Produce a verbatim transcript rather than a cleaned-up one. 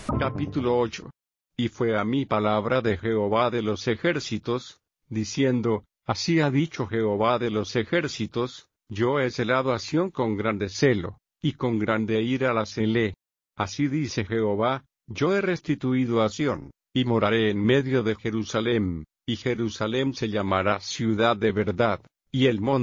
Capítulo ocho. Y fue a mí palabra de Jehová de los ejércitos, diciendo, Así ha dicho Jehová de los ejércitos, yo he celado a Sión con grande celo, y con grande ira la celé. Así dice Jehová, yo he restituido a Sión, y moraré en medio de Jerusalem, y Jerusalem se llamará ciudad de verdad, y el monte